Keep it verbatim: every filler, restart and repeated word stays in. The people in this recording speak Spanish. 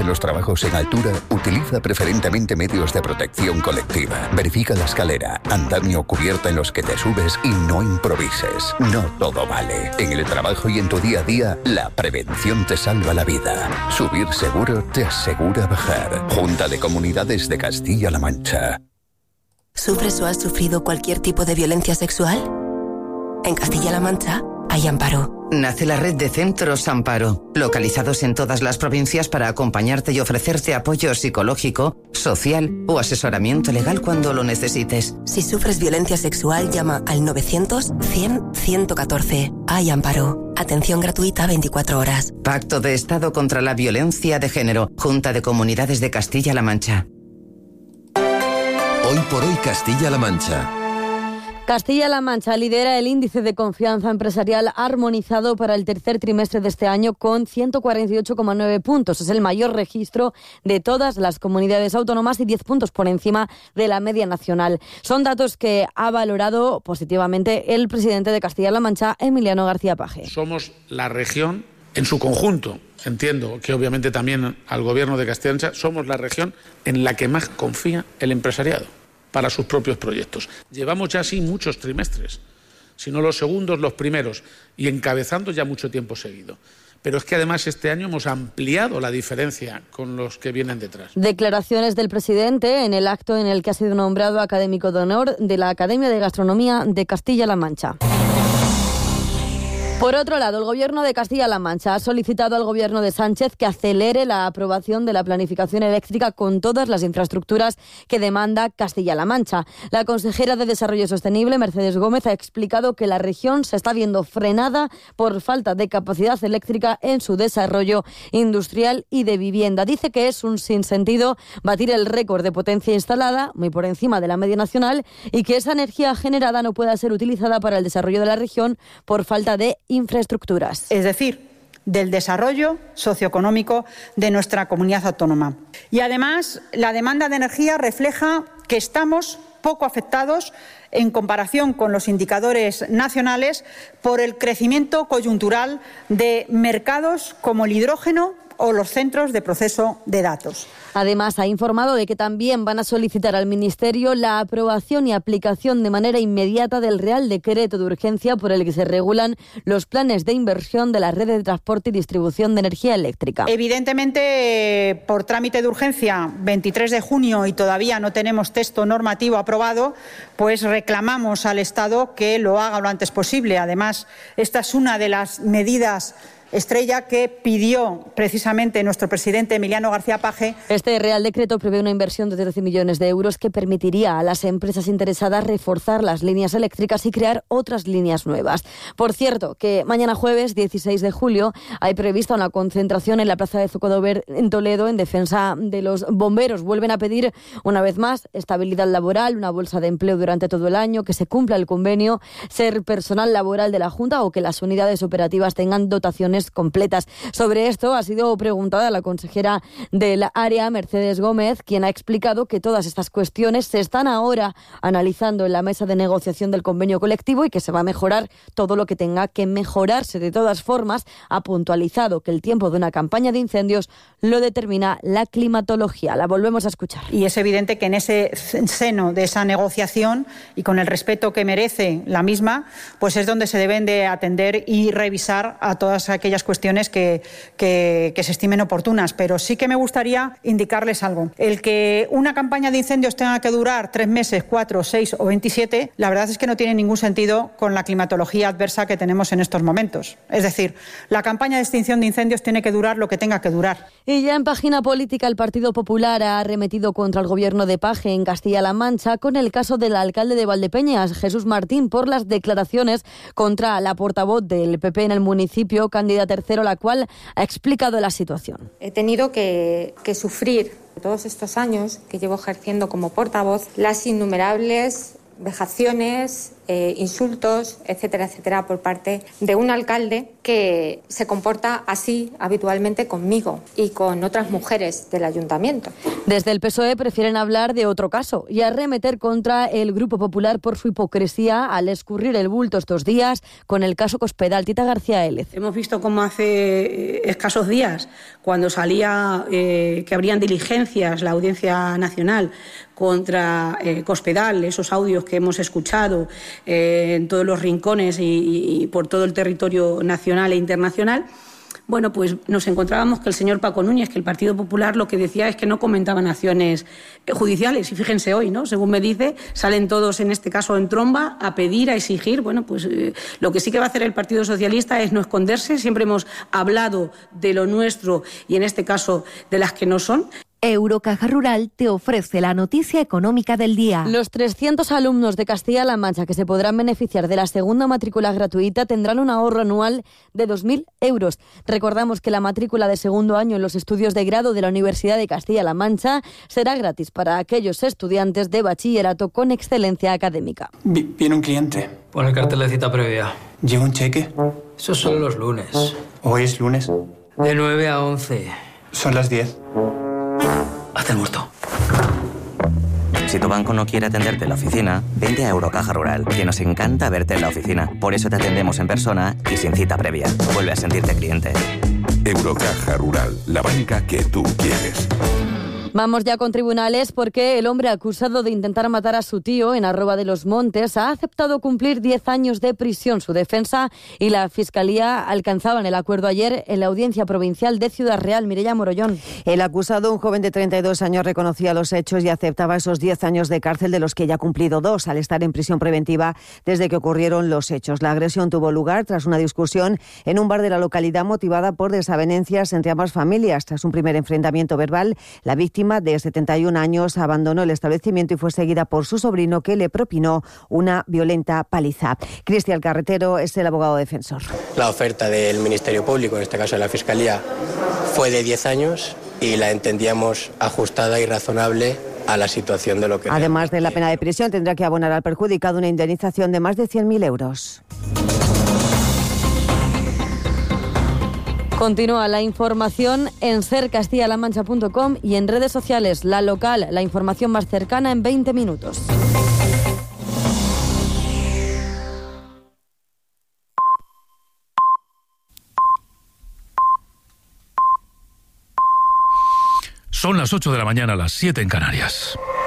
En los trabajos en altura, utiliza preferentemente medios de protección colectiva. Verifica la escalera, andamio o cubierta en los que te subes y no improvises. No todo vale. En el trabajo y en tu día a día, la prevención te salva la vida. Subir seguro te asegura bajar. Junta de Comunidades de Castilla-La Mancha. ¿Sufres o has sufrido cualquier tipo de violencia sexual? En Castilla-La Mancha hay Amparo. Nace la red de Centros Amparo, localizados en todas las provincias para acompañarte y ofrecerte apoyo psicológico, social o asesoramiento legal cuando lo necesites. Si sufres violencia sexual, llama al novecientos cien ciento catorce. Hay Amparo. Atención gratuita veinticuatro horas. Pacto de Estado contra la Violencia de Género. Junta de Comunidades de Castilla-La Mancha. Hoy por hoy Castilla-La Mancha. Castilla-La Mancha lidera el índice de confianza empresarial armonizado para el tercer trimestre de este año con ciento cuarenta y ocho coma nueve puntos. Es el mayor registro de todas las comunidades autónomas y diez puntos por encima de la media nacional. Son datos que ha valorado positivamente el presidente de Castilla-La Mancha, Emiliano García Paje. Somos la región en su conjunto. Entiendo que obviamente también al gobierno de Castilla-La Mancha somos la región en la que más confía el empresariado para sus propios proyectos. Llevamos ya así muchos trimestres, si no los segundos, los primeros, y encabezando ya mucho tiempo seguido. Pero es que además este año hemos ampliado la diferencia con los que vienen detrás. Declaraciones del presidente en el acto en el que ha sido nombrado académico de honor de la Academia de Gastronomía de Castilla-La Mancha. Por otro lado, el Gobierno de Castilla-La Mancha ha solicitado al Gobierno de Sánchez que acelere la aprobación de la planificación eléctrica con todas las infraestructuras que demanda Castilla-La Mancha. La consejera de Desarrollo Sostenible, Mercedes Gómez, ha explicado que la región se está viendo frenada por falta de capacidad eléctrica en su desarrollo industrial y de vivienda. Dice que es un sinsentido batir el récord de potencia instalada, muy por encima de la media nacional, y que esa energía generada no pueda ser utilizada para el desarrollo de la región por falta de infraestructuras. Es decir, del desarrollo socioeconómico de nuestra comunidad autónoma. Y además, la demanda de energía refleja que estamos poco afectados en comparación con los indicadores nacionales por el crecimiento coyuntural de mercados como el hidrógeno o los centros de proceso de datos. Además, ha informado de que también van a solicitar al Ministerio la aprobación y aplicación de manera inmediata del Real Decreto de Urgencia por el que se regulan los planes de inversión de la red de transporte y distribución de energía eléctrica. Evidentemente, por trámite de urgencia, veintitrés de junio, y todavía no tenemos texto normativo aprobado, pues reclamamos al Estado que lo haga lo antes posible. Además, esta es una de las medidas estrella que pidió precisamente nuestro presidente Emiliano García Paje. Este Real Decreto prevé una inversión de trece millones de euros que permitiría a las empresas interesadas reforzar las líneas eléctricas y crear otras líneas nuevas. Por cierto, que mañana jueves dieciséis de julio hay prevista una concentración en la Plaza de Zocodover en Toledo en defensa de los bomberos. Vuelven a pedir una vez más estabilidad laboral, una bolsa de empleo durante todo el año, que se cumpla el convenio, ser personal laboral de la Junta o que las unidades operativas tengan dotaciones completas. Sobre esto ha sido preguntada la consejera del área, Mercedes Gómez, quien ha explicado que todas estas cuestiones se están ahora analizando en la mesa de negociación del convenio colectivo y que se va a mejorar todo lo que tenga que mejorarse. De todas formas, ha puntualizado que el tiempo de una campaña de incendios lo determina la climatología. La volvemos a escuchar. Y es evidente que en ese seno de esa negociación y con el respeto que merece la misma, pues es donde se deben de atender y revisar a todas aquellas cuestiones que, que, que se estimen oportunas. Pero sí que me gustaría indicarles algo. El que una campaña de incendios tenga que durar tres meses, cuatro, seis o veintisiete, la verdad es que no tiene ningún sentido con la climatología adversa que tenemos en estos momentos. Es decir, la campaña de extinción de incendios tiene que durar lo que tenga que durar. Y ya en página política, el Partido Popular ha arremetido contra el gobierno de Paje en Castilla-La Mancha con el caso del alcalde de Valdepeñas, Jesús Martín, por las declaraciones contra la portavoz del P P en el municipio, candidata tercero, la cual ha explicado la situación. He tenido que, que sufrir todos estos años que llevo ejerciendo como portavoz las innumerables vejaciones eh, insultos, etcétera, etcétera, por parte de un alcalde que se comporta así habitualmente conmigo y con otras mujeres del ayuntamiento. Desde el P S O E prefieren hablar de otro caso y arremeter contra el Grupo Popular por su hipocresía al escurrir el bulto estos días con el caso Cospedal. Tita García Élez. Hemos visto cómo hace escasos días, cuando salía eh, que habrían diligencias la Audiencia Nacional contra eh, Cospedal, esos audios que hemos escuchado eh, en todos los rincones y, y, y por todo el territorio nacional e internacional, bueno, pues nos encontrábamos que el señor Paco Núñez, que el Partido Popular lo que decía es que no comentaban acciones judiciales. Y fíjense hoy, ¿no? Según me dice, salen todos en este caso en tromba a pedir, a exigir. Bueno, pues eh, lo que sí que va a hacer el Partido Socialista es no esconderse. Siempre hemos hablado de lo nuestro y en este caso de las que no son. Eurocaja Rural te ofrece la noticia económica del día. Los trescientos alumnos de Castilla-La Mancha que se podrán beneficiar de la segunda matrícula gratuita tendrán un ahorro anual de dos mil euros. Recordamos que la matrícula de segundo año en los estudios de grado de la Universidad de Castilla-La Mancha será gratis para aquellos estudiantes de bachillerato con excelencia académica. Viene un cliente. Pon el cartel de cita previa. ¿Lleva un cheque? Esos son los lunes. ¿Hoy es lunes? De nueve a once. Son las diez. Haz el muerto. Si tu banco no quiere atenderte en la oficina, vente a Eurocaja Rural, que nos encanta verte en la oficina. Por eso te atendemos en persona y sin cita previa. Vuelve a sentirte cliente. Eurocaja Rural, la banca que tú quieres. Vamos ya con tribunales porque el hombre acusado de intentar matar a su tío en Arroba de los Montes ha aceptado cumplir diez años de prisión. Su defensa y la Fiscalía alcanzaban el acuerdo ayer en la Audiencia Provincial de Ciudad Real. Mireia Morollón. El acusado, un joven de treinta y dos años, reconocía los hechos y aceptaba esos diez años de cárcel, de los que ya ha cumplido dos al estar en prisión preventiva desde que ocurrieron los hechos. La agresión tuvo lugar tras una discusión en un bar de la localidad motivada por desavenencias entre ambas familias. Tras un primer enfrentamiento verbal, la víctima de setenta y un años abandonó el establecimiento y fue seguida por su sobrino, que le propinó una violenta paliza. Cristian Carretero es el abogado defensor. La oferta del Ministerio Público, en este caso de la Fiscalía, fue de diez años y la entendíamos ajustada y razonable a la situación de lo que... Además de la pena de prisión, tendrá que abonar al perjudicado una indemnización de más de cien mil euros. Continúa la información en ser castilla la mancha punto com y en redes sociales. La Local, la información más cercana en veinte minutos. Son las ocho de la mañana, las siete en Canarias.